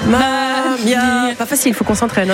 Mia. Pas facile, il faut qu'on s'entraîne.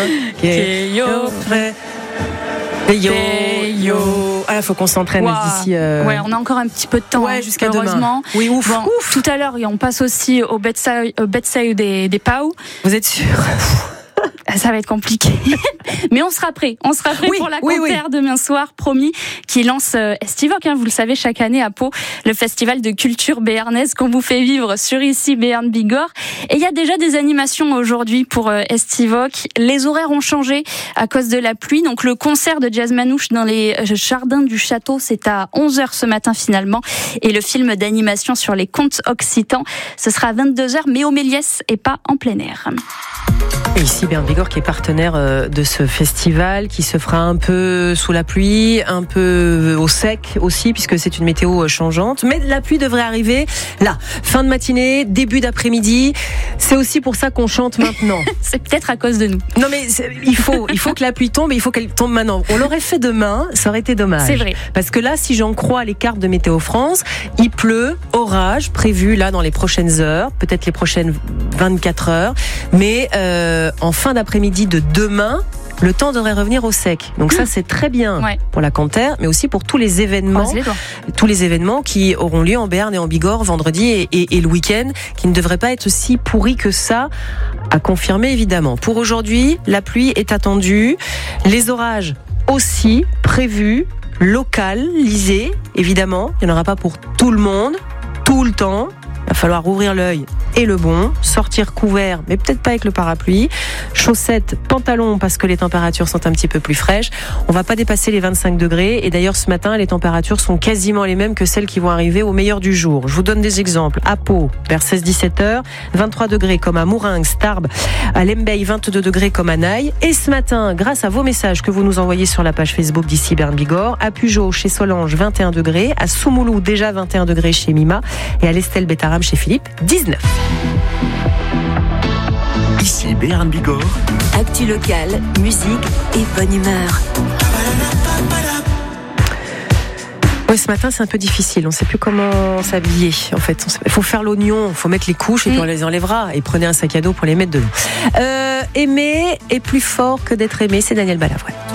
Ah, faut qu'on s'entraîne d'ici. Ouais, on a encore un petit peu de temps jusqu'à heureusement. Demain. Oui, ouf. Bon, tout à l'heure, on passe aussi au bedside des PAU. Vous êtes sûr? Ça va être compliqué. Mais on sera prêt. On sera prêt pour la concert demain soir, promis, qui lance Estivoque. Vous le savez, chaque année à Pau, le festival de culture béarnaise qu'on vous fait vivre sur ici Béarn Bigorre. Et il y a déjà des animations aujourd'hui pour Estivoque. Les horaires ont changé à cause de la pluie. Donc le concert de Jazz Manouche dans les jardins du château, c'est à 11h ce matin finalement. Et le film d'animation sur les contes occitans, ce sera à 22h, mais au Méliès et pas en plein air. Et ici, Béarn Bigorre qui est partenaire de ce festival, qui se fera un peu sous la pluie, un peu au sec aussi, puisque c'est une météo changeante. Mais la pluie devrait arriver là, fin de matinée, début d'après-midi. C'est aussi pour ça qu'on chante maintenant. C'est peut-être à cause de nous. Non mais il faut que la pluie tombe, et il faut qu'elle tombe maintenant. On l'aurait fait demain, ça aurait été dommage. C'est vrai. Parce que là, si j'en crois les cartes de Météo France, il pleut, orage prévu là dans les prochaines heures, peut-être les prochaines 24 heures, mais en fin d'après-midi de demain, le temps devrait revenir au sec. Donc ça, c'est très bien pour la Canter, mais aussi pour tous les événements qui auront lieu en Béarn et en Bigorre vendredi et le week-end, qui ne devraient pas être si pourris que ça, à confirmer évidemment. Pour aujourd'hui, la pluie est attendue, les orages aussi prévus, localisés évidemment. Il n'y en aura pas pour tout le monde, tout le temps. Il va falloir ouvrir l'œil et le bon, sortir couvert, mais peut-être pas avec le parapluie, chaussettes, pantalons, parce que les températures sont un petit peu plus fraîches. On va pas dépasser les 25 degrés, et d'ailleurs ce matin, les températures sont quasiment les mêmes que celles qui vont arriver au meilleur du jour. Je vous donne des exemples. À Pau, vers 16-17 heures, 23 degrés comme à Mourinx, Tarbes, à Lembeil, 22 degrés comme à Naï. Et ce matin, grâce à vos messages que vous nous envoyez sur la page Facebook d'ici Béarn Bigorre, à Pugeot, chez Solange, 21 degrés, à Soumoulou, déjà 21 degrés chez Mima, et à l'Estelle Bétaram chez Philippe, 19. Ici Béarn Bigorre. Actu locale, musique et bonne humeur. Oui, ce matin, c'est un peu difficile. On ne sait plus comment s'habiller. En fait, il faut faire l'oignon, il faut mettre les couches et puis on les enlèvera. Et prenez un sac à dos pour les mettre dedans. Aimer est plus fort que d'être aimé, c'est Daniel Balavoine.